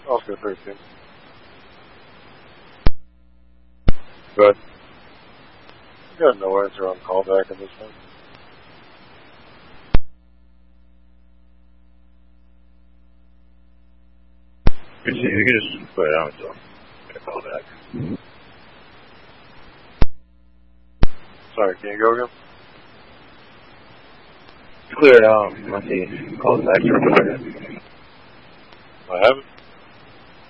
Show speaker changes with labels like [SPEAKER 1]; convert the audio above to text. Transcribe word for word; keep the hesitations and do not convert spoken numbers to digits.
[SPEAKER 1] Oscar thirteen. Good. You got no answer on callback in this one.
[SPEAKER 2] You can just put it out, so I call back.
[SPEAKER 1] Sorry, can you go again?
[SPEAKER 2] Clear it out. Let's see. Call it back for a minute.
[SPEAKER 1] I haven't.